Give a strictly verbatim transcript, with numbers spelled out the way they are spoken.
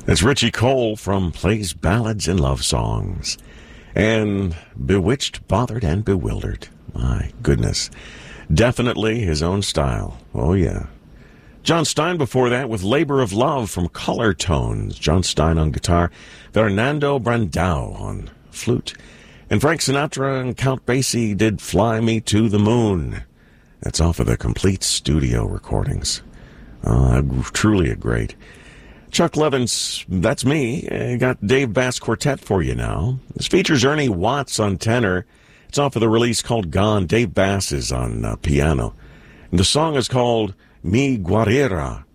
It's Richie Cole from Plays Ballads and Love Songs. And Bewitched, Bothered, and Bewildered. My goodness. Definitely his own style. Oh, yeah. John Stein before that with Labor of Love from Color Tones. John Stein on guitar. Fernando Brandao on flute. And Frank Sinatra and Count Basie did Fly Me to the Moon. That's off of the Complete Studio recordings. Uh, truly a great. Chuck Levin's That's Me. I got Dave Bass Quartet for you now. This features Ernie Watts on tenor. It's off of the release called Gone. Dave Bass is on uh, piano. And the song is called Mi Guerrera.